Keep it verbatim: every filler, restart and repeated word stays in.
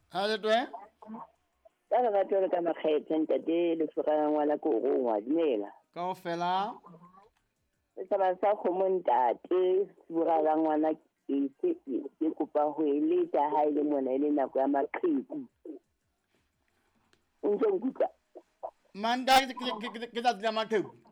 Ha le twe? Ka ga tlo ka makgethe ntate le fura ngwana ko go ngwa dimela. Kaofela. Se ba sa khomo ntate fura ga ngwana ke se ke kopa ho eletsa ha ile mona ile nako ya maqheku. O ntse nkutla. Manda ke ke ke tla tla maqheku.